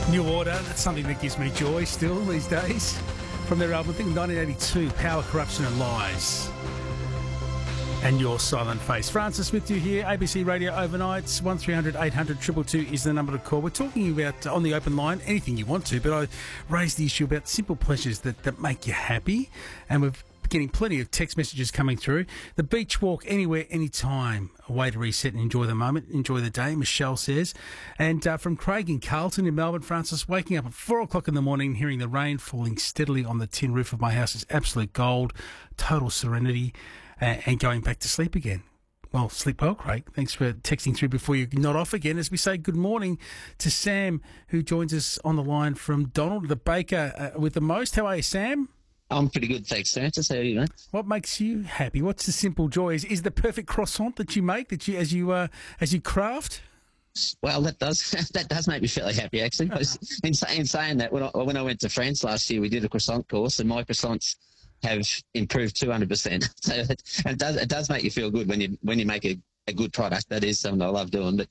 New Order, that's something that gives me joy still these days. From their album, I think 1982, Power, Corruption and Lies. And Your Silent Face. Francis Smith, you here, ABC Radio Overnights, 1300 800 222 is the number to call. We're talking about, on the open line, anything you want to, but I raised the issue about simple pleasures that make you happy, and we've getting plenty of text messages coming through. The beach walk, anywhere, anytime. A way to reset and enjoy the moment, enjoy the day, Michelle says. And from Craig in Carlton in Melbourne, Francis, waking up at 4 o'clock in the morning, hearing the rain falling steadily on the tin roof of my house is absolute gold, total serenity, and going back to sleep again. Well, sleep well, Craig. Thanks for texting through before you nod off again. As we say good morning to Sam, who joins us on the line from Donald, the baker with the most. How are you, Sam? I'm pretty good, thanks, Francis. How are you, mate? What makes you happy? What's the simple joy? Is the perfect croissant that you make, that you as you craft? Well, that does make me fairly happy, actually. In saying that, when I went to France last year, we did a croissant course, and my croissants have improved 200%. So it does make you feel good when you make a good product. That is something I love doing. But